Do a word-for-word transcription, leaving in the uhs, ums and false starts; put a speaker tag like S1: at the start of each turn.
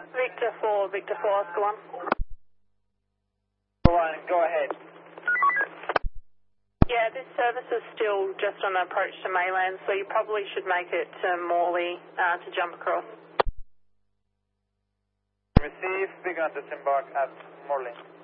S1: Victor four, Victor four, Oscar one.
S2: One, go ahead.
S1: Yeah, this service is still just on the approach to mainland, so you probably should make it to Morley uh, to jump across.
S2: Receive, we're going to disembark at Morley.